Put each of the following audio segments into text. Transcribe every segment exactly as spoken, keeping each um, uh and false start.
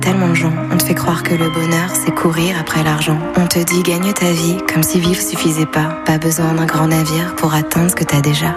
Tellement de gens, on te fait croire que le bonheur, c'est courir après l'argent. On te dit gagne ta vie, comme si vivre suffisait pas. Pas besoin d'un grand navire pour atteindre ce que t'as déjà.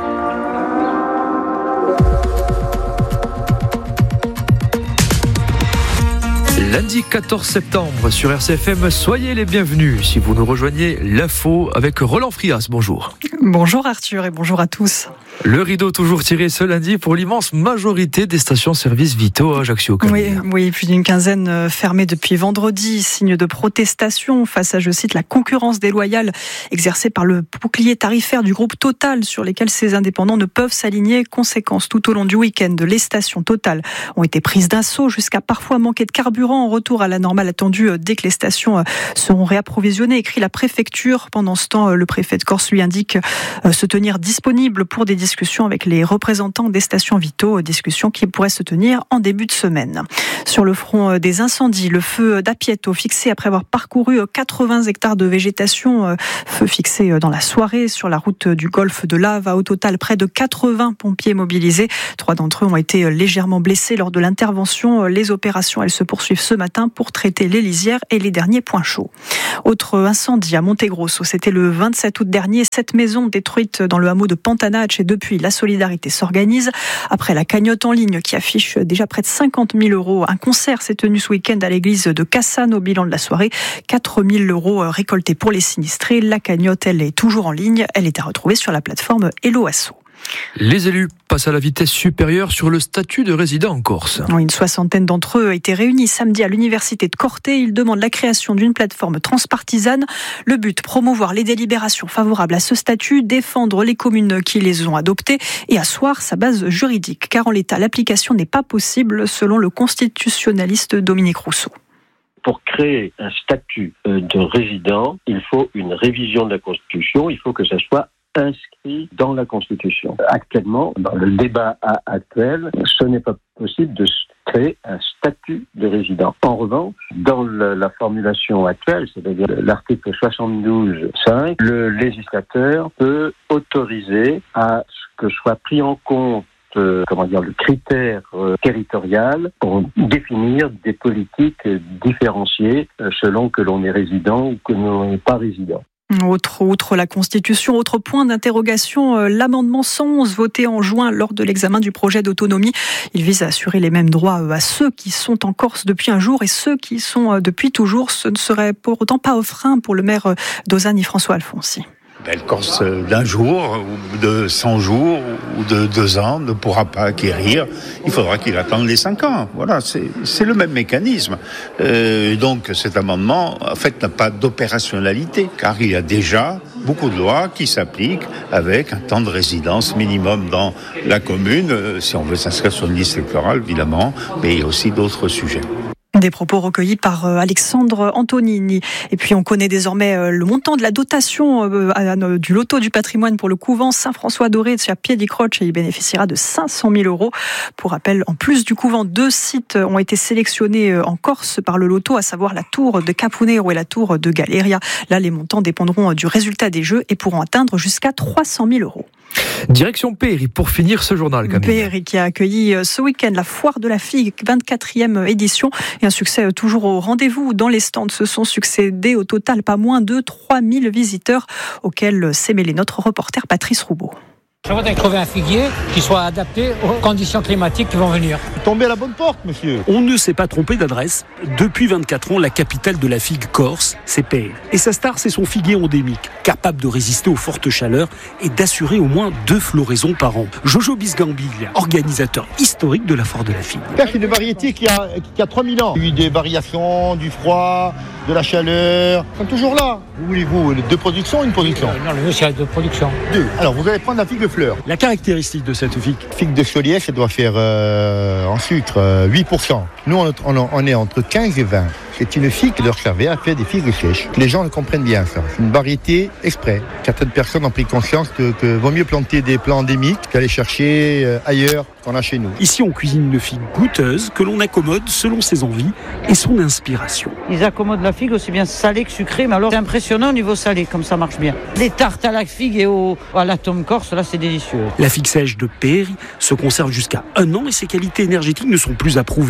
Lundi quatorze septembre sur R C F M, soyez les bienvenus si vous nous rejoignez l'info avec Roland Frias. Bonjour. Bonjour Arthur et bonjour à tous. Le rideau toujours tiré ce lundi pour l'immense majorité des stations-service Vito à Ajaccio. Oui, oui, plus d'une quinzaine fermées depuis vendredi, signe de protestation face à, je cite, la concurrence déloyale exercée par le bouclier tarifaire du groupe Total sur lesquels ces indépendants ne peuvent s'aligner. Conséquence, tout au long du week-end, les stations Total ont été prises d'assaut jusqu'à parfois manquer de carburant en retour à la normale attendue dès que les stations seront réapprovisionnées, écrit la préfecture. Pendant ce temps, le préfet de Corse lui indique se tenir disponible pour des discussions avec les représentants des stations Vito, discussions qui pourraient se tenir en début de semaine. Sur le front des incendies, le feu d'Apieto fixé après avoir parcouru quatre-vingts hectares de végétation, feu fixé dans la soirée sur la route du golfe de Lave. Au total, près de quatre-vingts pompiers mobilisés. Trois d'entre eux ont été légèrement blessés lors de l'intervention. Les opérations, elles se poursuivent ce matin pour traiter les lisières et les derniers points chauds. Autre incendie à Montegrosso, c'était le vingt-sept août dernier. Cette maison détruite dans le hameau de Pantanacce et depuis, la solidarité s'organise. Après la cagnotte en ligne qui affiche déjà près de cinquante mille euros, un concert s'est tenu ce week-end à l'église de Cassane. Au bilan de la soirée, quatre mille euros récoltés pour les sinistrés. La cagnotte, elle est toujours en ligne. Elle est à retrouver sur la plateforme Hello Asso. Les élus passent à la vitesse supérieure sur le statut de résident en Corse. Une soixantaine d'entre eux étaient réunis samedi à l'université de Corte. Ils demandent la création d'une plateforme transpartisane. Le but, promouvoir les délibérations favorables à ce statut, défendre les communes qui les ont adoptées et asseoir sa base juridique. Car en l'état, l'application n'est pas possible selon le constitutionnaliste Dominique Rousseau. Pour créer un statut de résident, il faut une révision de la Constitution. Il faut que ça soit inscrit dans la Constitution. Actuellement, dans le débat actuel, ce n'est pas possible de créer un statut de résident. En revanche, dans le, la formulation actuelle, c'est-à-dire l'article soixante-douze cinq, le législateur peut autoriser à ce que soit pris en compte Euh, comment dire, le critère euh, territorial pour définir des politiques différenciées euh, selon que l'on est résident ou que l'on n'est pas résident. Autre, outre la Constitution, autre point d'interrogation, euh, l'amendement cent onze voté en juin lors de l'examen du projet d'autonomie. Il vise à assurer les mêmes droits euh, à ceux qui sont en Corse depuis un jour et ceux qui sont euh, depuis toujours. Ce ne serait pour autant pas un frein pour le maire euh, d'Ozanne, François Alfonsi. Le Corse d'un jour, ou de cent jours, ou de deux ans ne pourra pas acquérir. Il faudra qu'il attende les cinq ans. Voilà, c'est, c'est le même mécanisme. Euh, donc cet amendement, en fait, n'a pas d'opérationnalité, car il y a déjà beaucoup de lois qui s'appliquent avec un temps de résidence minimum dans la commune, euh, si on veut s'inscrire sur une liste électorale, évidemment, mais il y a aussi d'autres sujets. Des propos recueillis par Alexandre Antonini. Et puis on connaît désormais le montant de la dotation du loto du patrimoine pour le couvent Saint-François-Doré de Piedi-Croce et il bénéficiera de cinq cent mille euros. Pour rappel, en plus du couvent, deux sites ont été sélectionnés en Corse par le loto, à savoir la tour de Capunero et la tour de Galeria. Là, les montants dépendront du résultat des jeux et pourront atteindre jusqu'à trois cent mille euros. Direction Péry pour finir ce journal. Camille. Péry qui a accueilli ce week-end la foire de la figue, vingt-quatrième édition, et un succès toujours au rendez-vous. Dans les stands se sont succédés au total pas moins de trois mille visiteurs auxquels s'est mêlé notre reporter Patrice Roubaud. Je voudrais trouver un figuier qui soit adapté aux conditions climatiques qui vont venir. Tombez à la bonne porte, monsieur. On ne s'est pas trompé d'adresse. Depuis vingt-quatre ans, la capitale de la figue corse, c'est Péry. Et sa star, c'est son figuier endémique, capable de résister aux fortes chaleurs et d'assurer au moins deux floraisons par an. Jojo Bisgambiglia, organisateur historique de la foire de la figue. C'est une variété qui a, qui a trois mille ans. Il y a eu des variations, du froid, de la chaleur. Ils sont toujours là. Où voulez-vous, deux productions ou une production? Non, le mieux, c'est deux productions. Deux. Alors, vous allez prendre la figue de fleurs. La caractéristique de cette figue? Figue de Chaulier, ça doit faire euh, en sucre euh, huit pour cent. Nous, on, on, on est entre quinze et vingt. C'est une figue qui leur servait à faire des figues sèches. Les gens le comprennent bien, ça. C'est une variété exprès. Certaines personnes ont pris conscience que, que vaut mieux planter des plants endémiques qu'aller chercher euh, ailleurs qu'on a chez nous. Ici, on cuisine une figue goûteuse que l'on accommode selon ses envies et son inspiration. Ils accommodent la figue aussi bien salée que sucrée, mais alors c'est impressionnant au niveau salé, comme ça marche bien. Les tartes à la figue et au, à la tome corse, là, c'est délicieux. La figue sèche de Péry se conserve jusqu'à un an et ses qualités énergétiques ne sont plus à prouver. En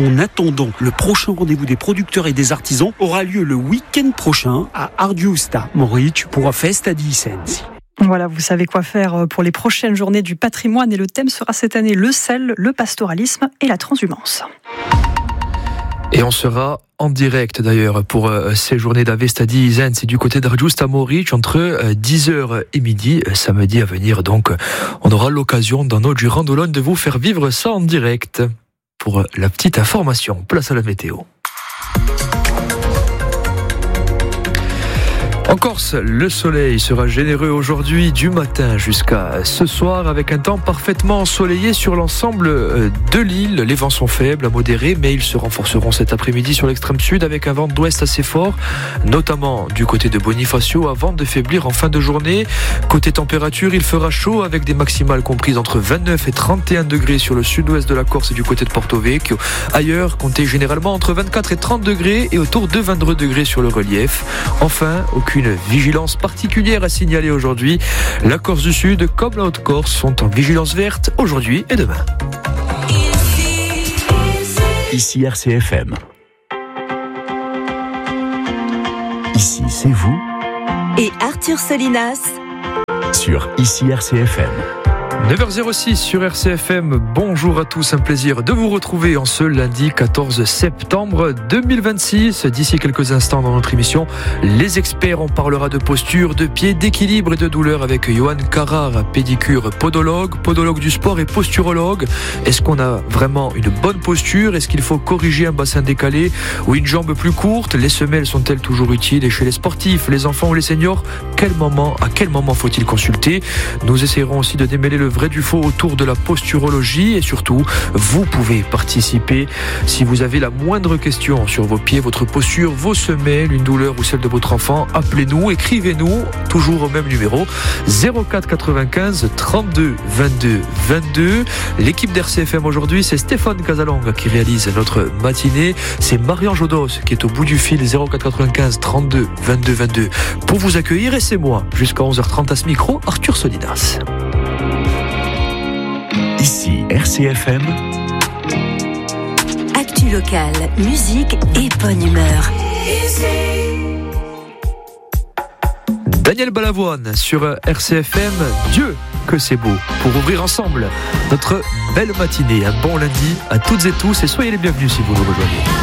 En attendant, le prochain rendez-vous des producteurs et des artisans aura lieu le week-end prochain à Argiusta. Moritz pourra festa di Sensi. Voilà, vous savez quoi faire pour les prochaines journées du patrimoine et le thème sera cette année le sel, le pastoralisme et la transhumance. Et on sera en direct d'ailleurs pour euh, ces journées d'Avesta di Sensi du côté d'Argiusta Moritz entre euh, dix heures et midi, euh, samedi à venir. Donc on aura l'occasion dans notre Girandolone de vous faire vivre ça en direct. Pour la petite information, place à la météo. En Corse, le soleil sera généreux aujourd'hui du matin jusqu'à ce soir avec un temps parfaitement ensoleillé sur l'ensemble de l'île. Les vents sont faibles à modérés, mais ils se renforceront cet après-midi sur l'extrême sud avec un vent d'ouest assez fort, notamment du côté de Bonifacio avant de faiblir en fin de journée. Côté température, il fera chaud avec des maximales comprises entre vingt-neuf et trente et un degrés sur le sud-ouest de la Corse et du côté de Porto Vecchio. Ailleurs, comptez généralement entre vingt-quatre et trente degrés et autour de vingt-deux degrés sur le relief. Enfin, aucune Une vigilance particulière à signaler aujourd'hui. La Corse du Sud comme la Haute-Corse sont en vigilance verte aujourd'hui et demain. Ici R C F M. Ici c'est vous. Et Arthur Solinas. Sur Ici R C F M. neuf heures zéro six sur R C F M, bonjour à tous, un plaisir de vous retrouver en ce lundi quatorze septembre deux mille vingt-six. D'ici quelques instants dans notre émission, les experts, on parlera de posture, de pied, d'équilibre et de douleur avec Johan Carrard, pédicure podologue, podologue du sport et posturologue. Est-ce qu'on a vraiment une bonne posture? Est-ce qu'il faut corriger un bassin décalé ou une jambe plus courte? Les semelles sont-elles toujours utiles? Et chez les sportifs, les enfants ou les seniors, quel moment, à quel moment faut-il consulter? Nous essaierons aussi de démêler le vrai du faux autour de la posturologie et surtout, vous pouvez participer si vous avez la moindre question sur vos pieds, votre posture, vos semelles, une douleur ou celle de votre enfant. Appelez-nous, écrivez-nous, toujours au même numéro zéro quatre quatre-vingt-quinze trente-deux vingt-deux vingt-deux. L'équipe d'R C F M aujourd'hui, c'est Stéphane Casalonga qui réalise notre matinée. C'est Marian Jodos qui est au bout du fil, zéro quatre quatre-vingt-quinze trente-deux vingt-deux vingt-deux pour vous accueillir, et c'est moi jusqu'à onze heures trente à ce micro, Arthur Solinas. Ici R C F M. Actu locale, musique et bonne humeur. Daniel Balavoine sur R C F M. Dieu que c'est beau, pour ouvrir ensemble notre belle matinée. Un bon lundi à toutes et tous et soyez les bienvenus si vous nous rejoignez.